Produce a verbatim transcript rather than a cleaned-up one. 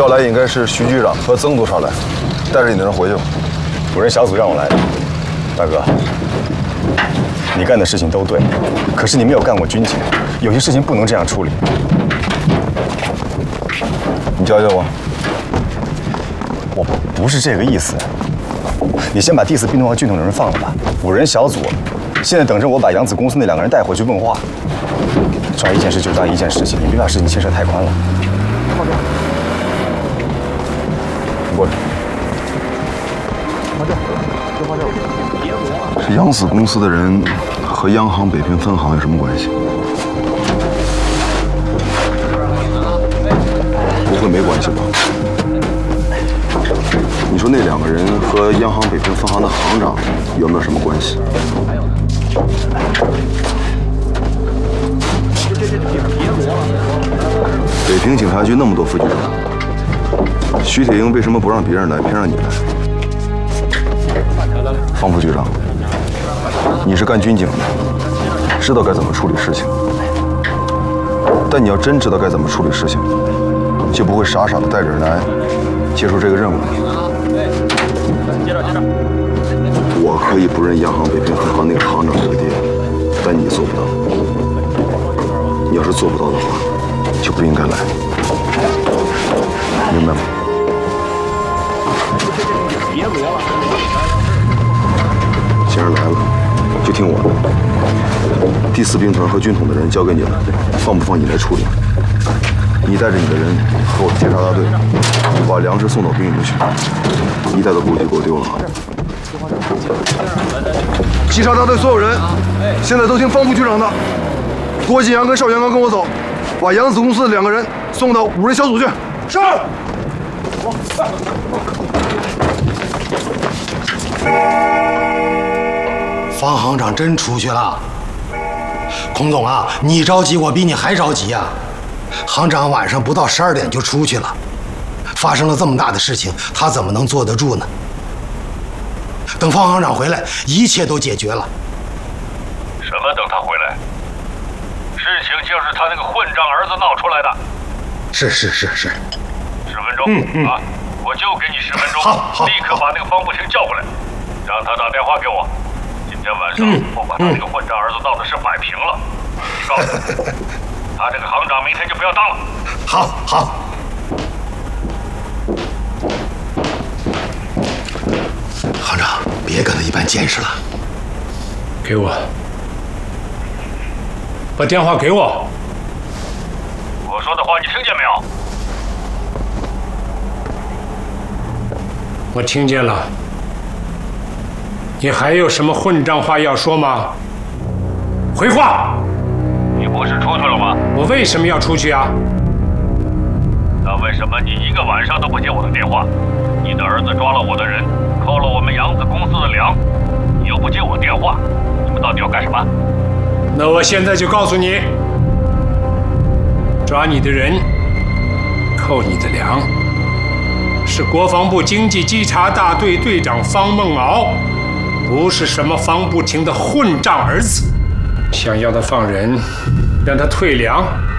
要来应该是徐局长和曾督察来，带着你的人回去吧。 五人小组让我来的，大哥，你干的事情都对，可是你没有干过军警，有些事情不能这样处理。 你教教我。 我不是这个意思。你先把第四兵团和军统的人放了吧。五人小组现在等着我把扬子公司那两个人带回去问话。抓一件事就抓一件事情，你别把事情牵涉太宽了。 你过来。这扬子公司的人和央行北平分行有什么关系？不会没关系吧？你说那两个人和央行北平分行的行长有没有什么关系？北平警察局那么多副局长，徐铁英为什么不让别人来，偏让你来？方副局长，你是干军警的，知道该怎么处理事情。但你要真知道该怎么处理事情，就不会傻傻的带着人来接受这个任务。我可以不认央行北平分行那个行长这个爹，但你做不到。你要是做不到的话，就不应该来，明白吗？别磨了。既然来了，就听我的。第四兵团和军统的人交给你了，放不放你来处理。你带着你的人和我的检查大队，把粮食送到兵营去。一带到部就给我丢了。稽查大队所有人，现在都听方副局长的。郭晋阳跟邵元刚跟我走，把扬子公司的两个人送到五人小组去。是。 方行长真出去了。孔总啊，你着急，我比你还着急呀、啊。行长晚上不到十二点就出去了，发生了这么大的事情，他怎么能坐得住呢？等方行长回来，一切都解决了。 什么？等他回来？事情就是他那个混账儿子闹出来的。 是是是是。 十分钟、嗯嗯、啊，我就给你十分钟， 好，好， 立刻把那个方步清叫过来，让他打电话给我。今天晚上、嗯、我把他那个混账儿子闹的事摆平了。你告诉他，他这个行长明天就不要当了。 好，好。行长，别跟他一般见识了。 给我，把电话给我。 我说的话你听见没有？ 我听见了。你还有什么混账话要说吗？回话。 你不是出去了吗？ 我为什么要出去啊？ 那为什么你一个晚上都不接我的电话？你的儿子抓了我的人，扣了我们扬子公司的粮，你又不接我电话，你们到底要干什么？ 那我现在就告诉你，抓你的人，扣你的粮，是国防部经济稽查大队队长方孟敖，不是什么方步清的混账儿子。想要他放人，让他退粮，